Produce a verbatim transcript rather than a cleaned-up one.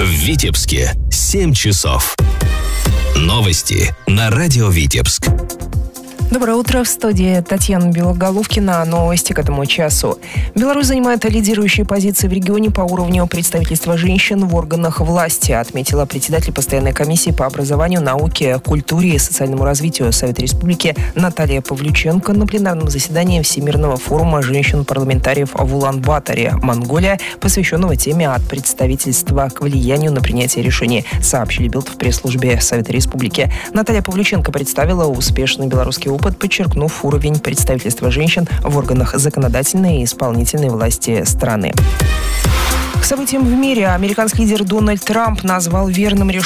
В Витебске семь часов. Новости на радио Витебск. Доброе утро, в студии Татьяна Белоголовкина. Новости к этому часу. Беларусь занимает лидирующие позиции в регионе по уровню представительства женщин в органах власти, отметила председатель постоянной комиссии по образованию, науке, культуре и социальному развитию Совета Республики Наталья Павлюченко на пленарном заседании Всемирного форума женщин-парламентариев в Улан-Баторе, Монголия, посвященного теме «От представительства к влиянию на принятие решений», сообщили Билд в пресс-службе Совета Республики. Наталья Павлюченко представила успешный белорусский опыт, подчеркнув уровень представительства женщин в органах законодательной и исполнительной власти страны. К событиям в мире американский лидер Дональд Трамп назвал верным решением